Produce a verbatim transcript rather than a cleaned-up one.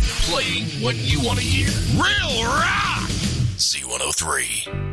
Playing what you want to hear. Real rock! Z one oh three.